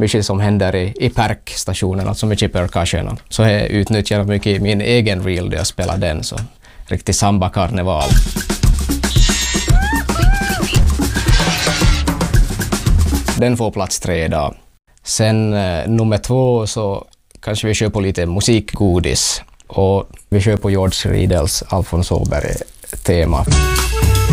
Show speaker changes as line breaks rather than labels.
mycket som händer i perkstationen, alltså mycket percussion. Så jag utnyttjar mycket min egen reel då jag spelar den, så riktig samba-karneval. Den får plats 3 idag. Sen nummer 2 så kanske vi kör på lite musikgodis och vi kör på George Riedels Alfons Åberg tema.